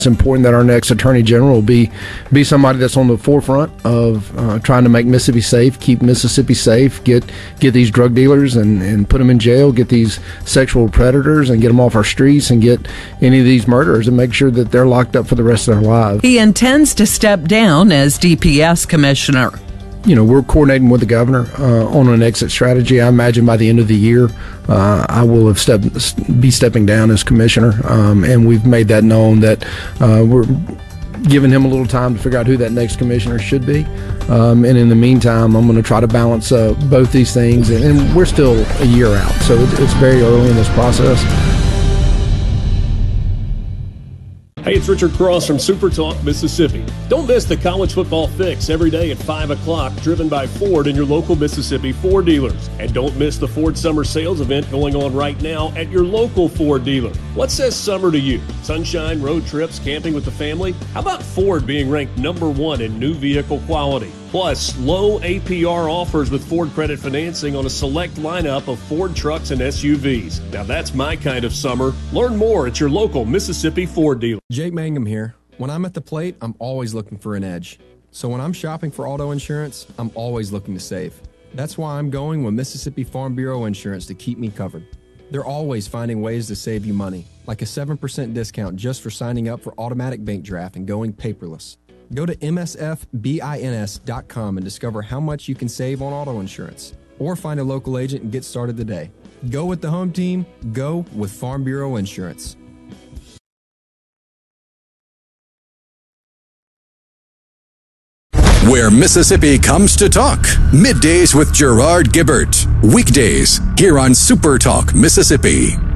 It's important that our next Attorney General be somebody that's on the forefront of trying to make Mississippi safe, keep Mississippi safe, get these drug dealers and put them in jail, get these sexual predators and get them off our streets, and get any of these murderers and make sure that they're locked up for the rest of their lives. He intends to step down as DPS commissioner. You know, we're coordinating with the governor on an exit strategy. I imagine by the end of the year, I will have be stepping down as commissioner, and we've made that known that we're giving him a little time to figure out who that next commissioner should be. And in the meantime, I'm going to try to balance both these things, and we're still a year out, so it's very early in this process. Hey, it's Richard Cross from Super Talk Mississippi. Don't miss the college football fix every day at 5 o'clock, driven by Ford and your local Mississippi Ford dealers. And don't miss the Ford Summer Sales event going on right now at your local Ford dealer. What says summer to you? Sunshine, road trips, camping with the family? How about Ford being ranked #1 in new vehicle quality? Plus, low APR offers with Ford credit financing on a select lineup of Ford trucks and SUVs. Now that's my kind of summer. Learn more at your local Mississippi Ford dealer. Jake Mangum here. When I'm at the plate, I'm always looking for an edge. So when I'm shopping for auto insurance, I'm always looking to save. That's why I'm going with Mississippi Farm Bureau Insurance to keep me covered. They're always finding ways to save you money, like a 7% discount just for signing up for automatic bank draft and going paperless. Go to msfbins.com and discover how much you can save on auto insurance. Or find a local agent and get started today. Go with the home team. Go with Farm Bureau Insurance. Where Mississippi comes to talk. Middays with Gerard Gibbert. Weekdays here on Super Talk Mississippi.